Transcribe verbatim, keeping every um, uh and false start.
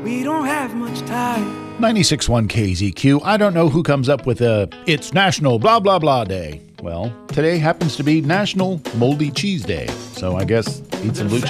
We don't have much time. ninety-six point one K Z Q. I don't know who comes up with a "It's National Blah Blah Blah Day." Well, today happens to be National Moldy Cheese Day, so I guess eat some blue cheese.